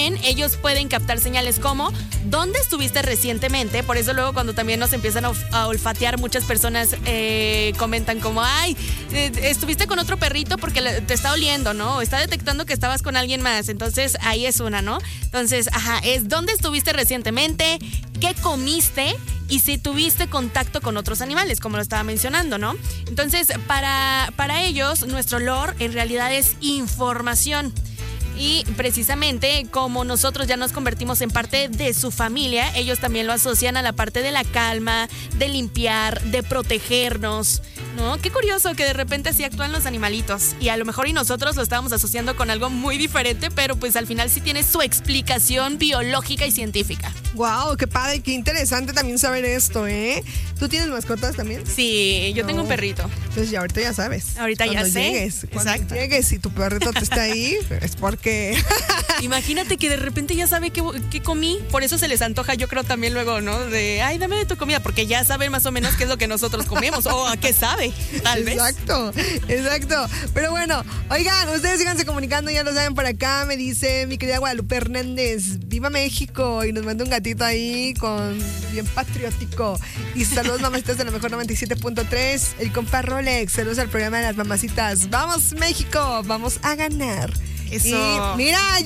ellos pueden captar señales como ¿dónde estuviste recientemente? Por eso luego cuando también nos empiezan a olfatear, muchas personas comentan como, ay, estuviste con otro perrito porque te está oliendo, ¿no? O está detectando que estabas con alguien más. Entonces ahí es una, ¿no? Entonces, es ¿dónde estuviste recientemente? ¿Qué comiste? Y si tuviste contacto con otros animales, como lo estaba mencionando, ¿no? Entonces, para ellos, nuestro olor en realidad es información. Y precisamente como nosotros ya nos convertimos en parte de su familia, ellos también lo asocian a la parte de la calma, de limpiar, de protegernos, ¿no? Qué curioso que de repente así actúan los animalitos. Y a lo mejor y nosotros lo estábamos asociando con algo muy diferente, pero pues al final sí tiene su explicación biológica y científica. Wow, qué padre, qué interesante también saber esto, ¿eh? ¿Tú tienes mascotas también? Sí, yo tengo un perrito. Entonces ya ahorita ya sabes. Ahorita ya sé. Cuando llegues y tu perrito te está ahí, es porque... Imagínate que de repente ya sabe qué comí. Por eso se les antoja, yo creo también luego, ¿no? De, ay, dame de tu comida, porque ya saben más o menos qué es lo que nosotros comemos o a qué sabe, tal vez. Exacto. Pero bueno, oigan, ustedes síganse comunicando, ya lo saben por acá. Me dice mi querida Guadalupe Hernández, ¡viva México! Y nos manda un gatito ahí bien patriótico. Y saludos mamacitas de la mejor 97.3. El compa Rolex, saludos al programa de las mamacitas. ¡Vamos México! ¡Vamos a ganar! Eso. Y mira,